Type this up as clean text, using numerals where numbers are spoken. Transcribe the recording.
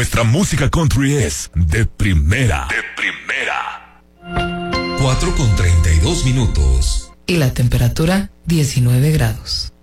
nuestra música country es de primera. De primera. 4:32. Y la temperatura, 19 grados.